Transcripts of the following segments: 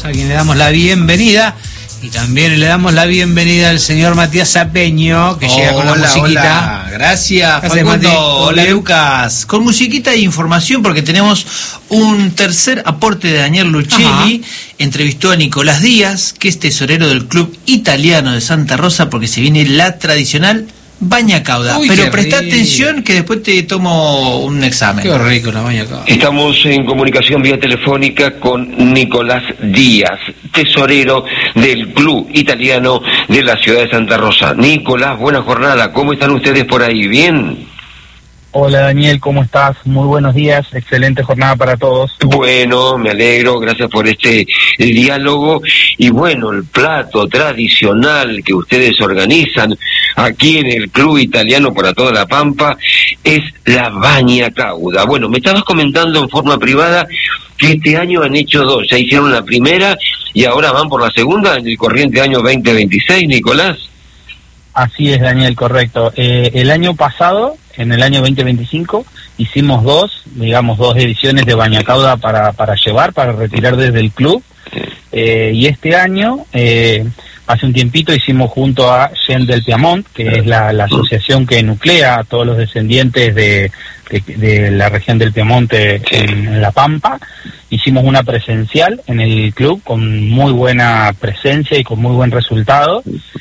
a quien le damos la bienvenida. Y también le damos la bienvenida al señor Matías Zapeño, que llega con la musiquita. Hola, gracias Facundo. Hola Lucas. Con musiquita e información porque tenemos un tercer aporte de Daniel Luchelli. Entrevistó a Nicolás Díaz, que es tesorero del Club Italiano de Santa Rosa, porque se viene la tradicional baña cauda. Pero presta atención que después te tomo un examen. Qué rico la baña cauda. Estamos en comunicación vía telefónica con Nicolás Díaz, tesorero del Club Italiano de la ciudad de Santa Rosa. Nicolás, buena jornada. ¿Cómo están ustedes por ahí? ¿Bien? Hola Daniel, ¿cómo estás? Muy buenos días, excelente jornada para todos. Bueno, me alegro, gracias por el diálogo. Y bueno, el plato tradicional que ustedes organizan aquí en el Club Italiano para toda la Pampa es la baña cauda. Bueno, me estabas comentando en forma privada que este año han hecho dos, ya hicieron la primera y ahora van por la segunda en el corriente año 2026, Nicolás. Así es, Daniel, correcto. El año pasado, en el año 2025, hicimos dos ediciones de baña cauda para llevar, para retirar desde el club. Y este año, hace un tiempito, hicimos junto a Gen del Piamonte, que es la asociación que nuclea a todos los descendientes de la región del Piamonte en La Pampa. Hicimos una presencial en el club con muy buena presencia y con muy buen resultado.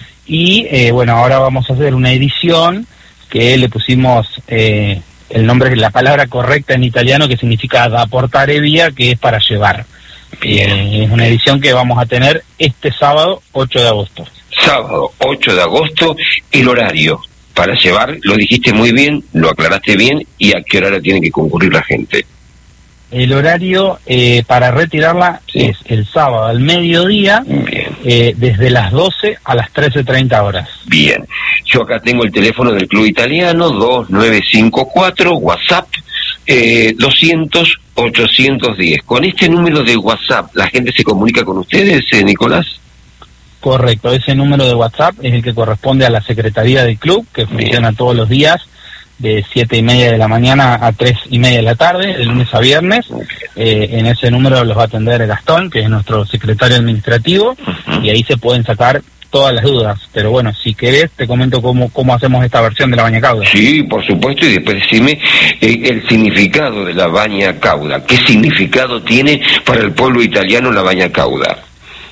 Y bueno, ahora vamos a hacer una edición que le pusimos el nombre, la palabra correcta en italiano, que significa da portare via, que es para llevar. Es una edición que vamos a tener este sábado 8 de agosto. Sábado 8 de agosto, el horario para llevar, lo dijiste muy bien, lo aclaraste bien, y a qué hora tiene que concurrir la gente. El horario para retirarla es el sábado al mediodía, desde las 12 a las 13:30 horas. Bien, yo acá tengo el teléfono del Club Italiano, 2954, WhatsApp, 200-810. Con este número de WhatsApp, ¿la gente se comunica con ustedes, Nicolás? Correcto, ese número de WhatsApp es el que corresponde a la Secretaría del Club, que funciona todos los días, de 7:30 de la mañana a 3:30 de la tarde, de lunes a viernes. En ese número los va a atender Gastón, que es nuestro secretario administrativo, y ahí se pueden sacar todas las dudas. Pero bueno, si querés, te comento cómo hacemos esta versión de la baña cauda. Sí, por supuesto, y después decime el significado de la baña cauda. ¿Qué significado tiene para el pueblo italiano la baña cauda?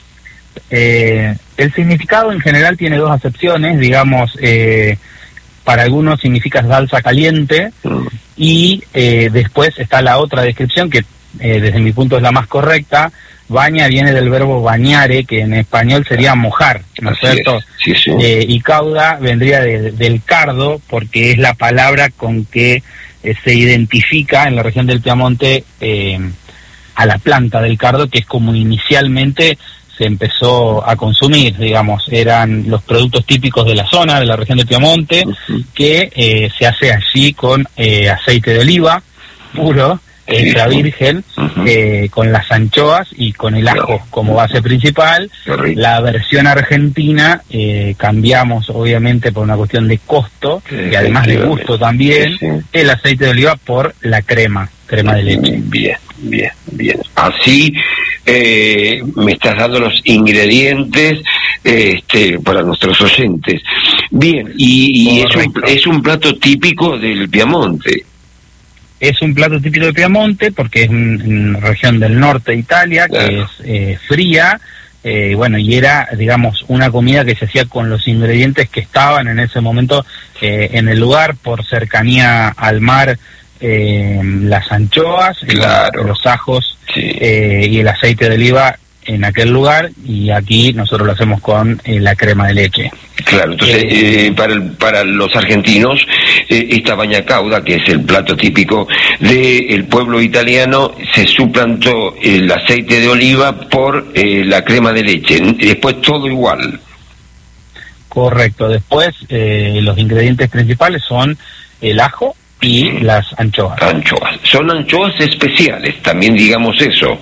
El significado en general tiene dos acepciones, digamos. Para algunos significa salsa caliente, y después está la otra descripción que desde mi punto es la más correcta. Baña viene del verbo bañare, que en español sería mojar, ¿no es cierto? Sí. Y cauda vendría del cardo, porque es la palabra con que se identifica en la región del Piamonte a la planta del cardo, que es como inicialmente se empezó a consumir, digamos. Eran los productos típicos de la zona, de la región del Piamonte, que se hace allí con aceite de oliva puro, extra virgen, con las anchoas y con el ajo como base principal. La versión argentina cambiamos, obviamente, por una cuestión de costo, y además de gusto también, el aceite de oliva por la crema de leche. Bien. Así me estás dando los ingredientes para nuestros oyentes. Bien, y es un plato típico del Piamonte. Es un plato típico del Piamonte porque es una región del norte de Italia, que es fría, y era, digamos, una comida que se hacía con los ingredientes que estaban en ese momento en el lugar, por cercanía al mar. Las anchoas, los ajos y el aceite de oliva en aquel lugar, y aquí nosotros lo hacemos con la crema de leche. Claro, entonces para los argentinos esta baña cauda, que es el plato típico del pueblo italiano, se suplantó el aceite de oliva por la crema de leche, después todo igual. Correcto, después los ingredientes principales son el ajo y las anchoas. Son anchoas especiales, también digamos eso.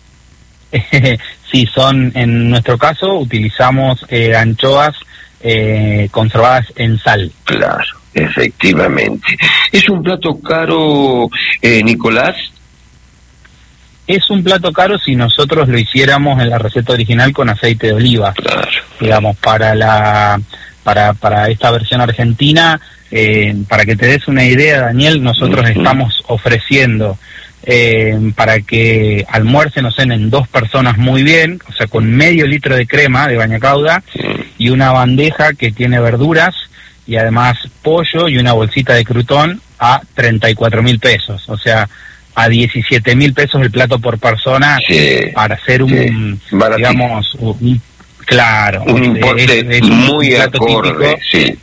Sí, en nuestro caso utilizamos anchoas conservadas en sal. Claro, efectivamente. ¿Es un plato caro, Nicolás? Es un plato caro si nosotros lo hiciéramos en la receta original con aceite de oliva. Claro. Digamos, para esta versión argentina, para que te des una idea, Daniel, nosotros estamos ofreciendo para que almuercen o cenen 2 personas muy bien, o sea, con medio litro de crema de bañacauda y una bandeja que tiene verduras y además pollo y una bolsita de crutón a 34.000 pesos, o sea, a 17.000 pesos el plato por persona, para hacer un, digamos, claro, un importe es muy un acorde, típico,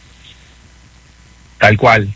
tal cual.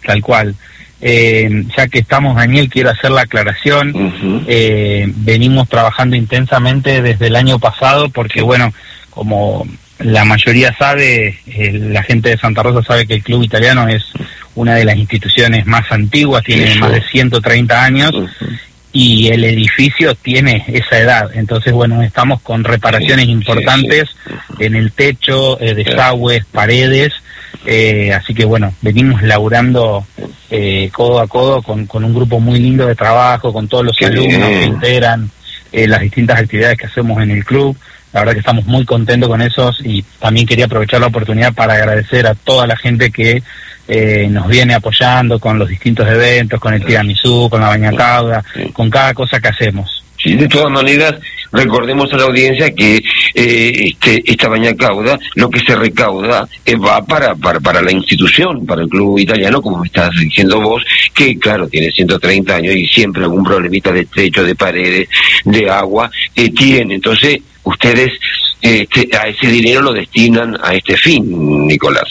Ya que estamos, Daniel, quiero hacer la aclaración. Venimos trabajando intensamente desde el año pasado porque, bueno, como la mayoría sabe, la gente de Santa Rosa sabe que el Club Italiano es una de las instituciones más antiguas, tiene más de 130 años, y el edificio tiene esa edad. Entonces, bueno, estamos con reparaciones importantes en el techo, desagües, paredes, así que, bueno, venimos laburando codo a codo con un grupo muy lindo de trabajo, con todos los alumnos que integran las distintas actividades que hacemos en el club. La verdad que estamos muy contentos con esos, y también quería aprovechar la oportunidad para agradecer a toda la gente que nos viene apoyando con los distintos eventos, con el tiramisú, con la bañacauda, con cada cosa que hacemos. Sí, de todas maneras, recordemos a la audiencia que esta bañacauda, lo que se recauda va para la institución, para el Club Italiano, como me estás diciendo vos, que claro, tiene 130 años y siempre algún problemita de techo, de paredes, de agua, tiene. Entonces, ustedes a ese dinero lo destinan a este fin, Nicolás.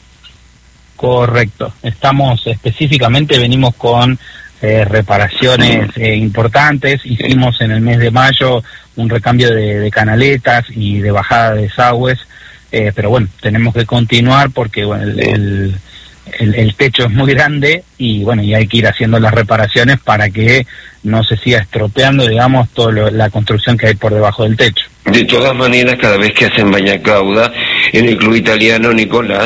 Correcto. Estamos específicamente, venimos con reparaciones importantes. Hicimos en el mes de mayo un recambio de canaletas y de bajada de desagües, pero bueno, tenemos que continuar porque bueno, el techo es muy grande y bueno, y hay que ir haciendo las reparaciones para que no se siga estropeando, digamos, toda la construcción que hay por debajo del techo. De todas maneras, cada vez que hacen bañacauda en el Club Italiano, Nicolás,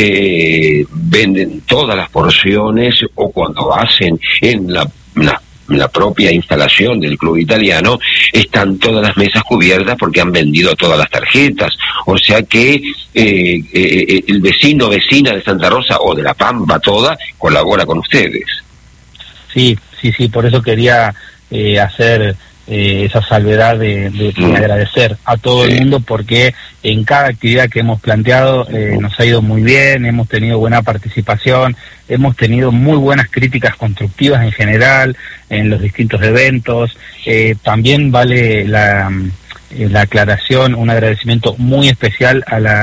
venden todas las porciones, o cuando hacen en la propia instalación del Club Italiano, están todas las mesas cubiertas porque han vendido todas las tarjetas. O sea que el vecino, vecina de Santa Rosa o de La Pampa toda, colabora con ustedes. Sí, por eso quería hacer esa salvedad de agradecer a todo el mundo, porque en cada actividad que hemos planteado nos ha ido muy bien, hemos tenido buena participación, hemos tenido muy buenas críticas constructivas en general en los distintos eventos. También vale la aclaración, un agradecimiento muy especial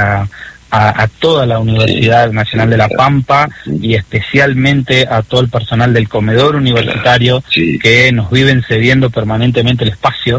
a toda la Universidad Nacional de La Pampa y especialmente a todo el personal del comedor universitario que nos viven cediendo permanentemente el espacio.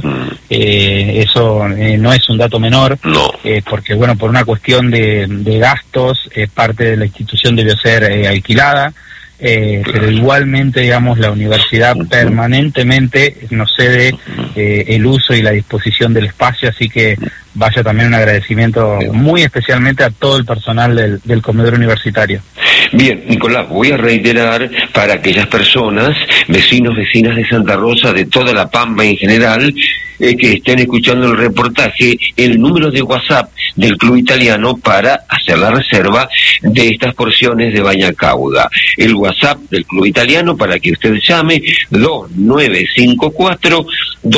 Eso no es un dato menor, porque bueno, por una cuestión de gastos, parte de la institución debió ser alquilada. Pero igualmente, digamos, la universidad permanentemente nos cede el uso y la disposición del espacio, así que vaya también un agradecimiento muy especialmente a todo el personal del comedor universitario. Bien, Nicolás, voy a reiterar para aquellas personas, vecinos, vecinas de Santa Rosa, de toda La Pampa en general, que estén escuchando el reportaje, el número de WhatsApp del Club Italiano para hacer la reserva de estas porciones de bañacauda. El WhatsApp del Club Italiano para que usted llame 2954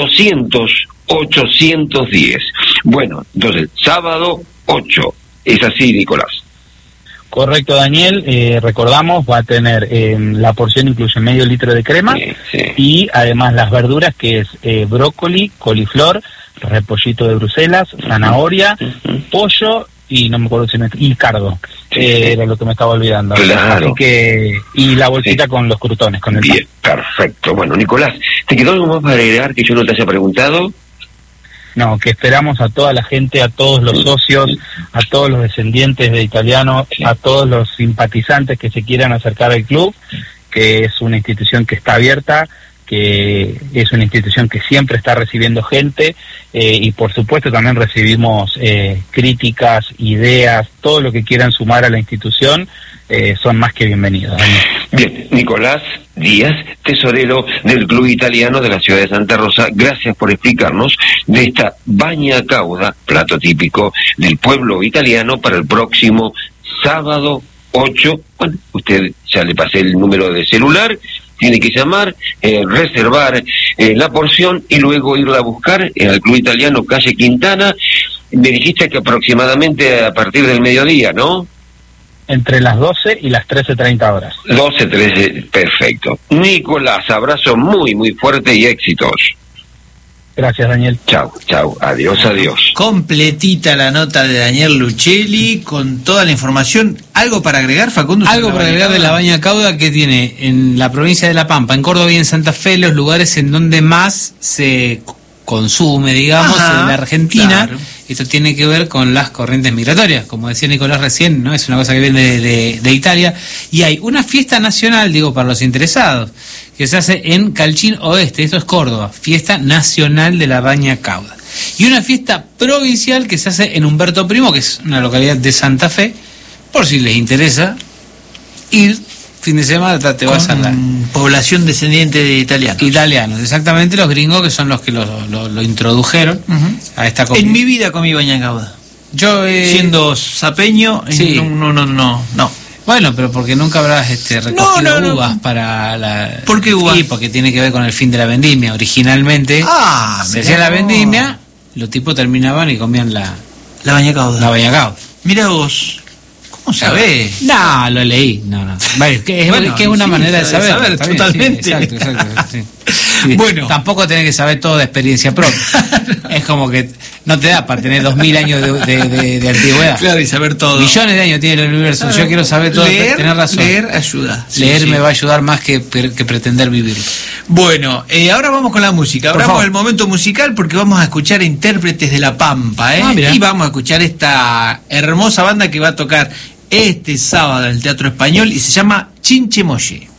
200-810. Bueno, entonces, sábado 8. ¿Es así, Nicolás? Correcto, Daniel. Recordamos, va a tener la porción incluye medio litro de crema y además las verduras, que es brócoli, coliflor, repollito de Bruselas, zanahoria, pollo y no me acuerdo si y cardo. Era lo que me estaba olvidando. Claro. Así que, y la bolsita con los crutones, con el pan. Bien, perfecto. Bueno, Nicolás, ¿te quedó algo más para agregar que yo no te haya preguntado? No, que esperamos a toda la gente, a todos los socios, a todos los descendientes de Italiano, a todos los simpatizantes que se quieran acercar al club, que es una institución que está abierta, que es una institución que siempre está recibiendo gente, y por supuesto también recibimos críticas, ideas, todo lo que quieran sumar a la institución. son más que bienvenidos. Bien, Nicolás Díaz, tesorero del Club Italiano de la ciudad de Santa Rosa, gracias por explicarnos de esta baña cauda, plato típico del pueblo italiano, para el próximo sábado 8. Bueno, usted ya le pasé el número de celular, tiene que llamar, reservar la porción y luego irla a buscar en el Club Italiano, calle Quintana. Me dijiste que aproximadamente a partir del mediodía, ¿no? Entre las 12 y las 13:30 horas. 12, 13, perfecto. Nicolás, abrazo muy, muy fuerte y éxitos. Gracias, Daniel. Chau, chau, adiós, adiós. Completita la nota de Daniel Luchelli con toda la información. ¿Algo para agregar, Facundo? Algo para agregar de la baña cauda, que tiene en la provincia de La Pampa, en Córdoba y en Santa Fe, los lugares en donde más se consume, digamos, en la Argentina. Claro. Esto tiene que ver con las corrientes migratorias, como decía Nicolás recién, ¿no? Es una cosa que viene de Italia. Y hay una fiesta nacional, digo, para los interesados, que se hace en Calchín Oeste, esto es Córdoba, Fiesta Nacional de la Baña Cauda. Y una fiesta provincial que se hace en Humberto Primo, que es una localidad de Santa Fe, por si les interesa ir. Fin de semana te vas a la población descendiente de italianos. Italianos, exactamente, los gringos que son los que lo introdujeron a esta comida. En mi vida comí baña cauda. Yo siendo sapeño, sí. No. Bueno, pero porque nunca habrás recogido uvas para la... ¿Por qué uvas? Sí, porque tiene que ver con el fin de la vendimia. Originalmente se hacía la vendimia, los tipos terminaban y comían la baña cauda. La baña cauda. Mira vos. ¿Cómo sabés? No, lo leí. No. Vale, que es una manera de saber. Totalmente. Sí, exacto. Sí. Bueno, tampoco tenés que saber todo de experiencia propia. Es como que no te da para tener 2000 años de antigüedad. Claro, y saber todo. Millones de años tiene el universo. Yo quiero saber todo. Tener razón. Leer ayuda. Leer me va a ayudar más que pretender vivirlo. Bueno, ahora vamos con la música. Ahora vamos al momento musical, porque vamos a escuchar intérpretes de La Pampa, y vamos a escuchar esta hermosa banda que va a tocar este sábado en el Teatro Español y se llama Chinche Molle.